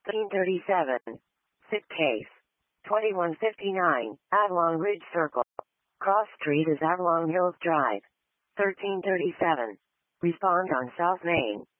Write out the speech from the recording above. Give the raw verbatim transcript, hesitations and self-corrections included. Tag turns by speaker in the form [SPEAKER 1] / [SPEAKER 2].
[SPEAKER 1] thirteen thirty-seven. Sick case. twenty-one fifty-nine, Avalon Ridge Circle. Cross Street is Avalon Hills Drive. thirteen thirty-seven. Respond on South Main.